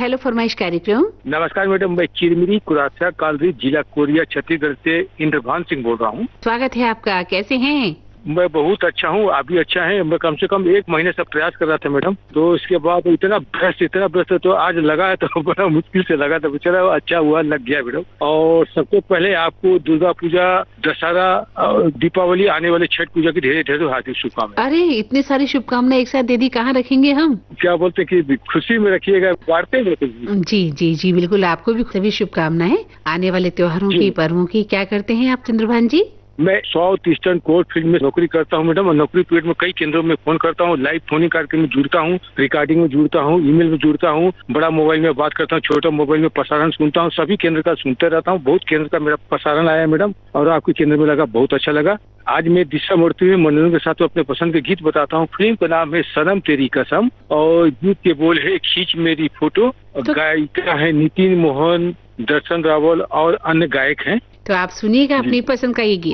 Hello फरमाइश कार्यक्रम। नमस्कार मैडम, मैं चिरमिरी कुरासा कालरी जिला कोरिया छत्तीसगढ़ से इंद्रभान सिंह बोल रहा हूँ। स्वागत है आपका, कैसे हैं? मैं बहुत अच्छा हूँ, आप भी अच्छा है। मैं कम से कम 1 महीने से प्रयास कर रहा था मैडम, तो इसके बाद इतना व्यस्त तो आज लगा है तो बड़ा मुश्किल से लगा था। चला अच्छा हुआ, लग गया मैडम। और सबसे पहले आपको दुर्गा पूजा, दशहरा, दीपावली, आने वाले छठ पूजा की ढेर ढेर हार्दिक शुभकामनाएं। अरे इतनी सारी शुभकामनाएं एक साथ दे दी, कहाँ रखेंगे हम? क्या बोलते कि खुशी में रखिएगा, बांटते रहते। जी जी जी बिल्कुल, आपको भी सभी शुभकामनाएं आने वाले त्योहारों की, पर्वों की। क्या करते हैं आप चंद्रभान जी? मैं साउथ ईस्टर्न कोर्ट फील्ड में नौकरी करता हूं मैडम, और नौकरी पीरियड में कई केंद्रों में फोन करता हूं, लाइव फोनिंग कार्यक्रम में जुड़ता हूं, रिकॉर्डिंग में जुड़ता हूं, ईमेल में जुड़ता हूं, बड़ा मोबाइल में बात करता हूं, छोटा मोबाइल में प्रसारण सुनता हूं, सभी केंद्र का सुनते रहता हूं। बहुत केंद्र का मेरा प्रसारण आया मैडम, और आपके केंद्र में लगा, बहुत अच्छा लगा। आज मैं दिशा मूर्ति में मनोरंजन के साथ अपने पसंद के गीत बताता हूँ। फिल्म का नाम है सनम तेरी कसम, और गीत के बोल है खींच मेरी फोटो। गायिका है नितिन मोहन, दर्शन रावल और अन्य गायक हैं। तो आप सुनिएगा अपनी पसंद का ये गीत।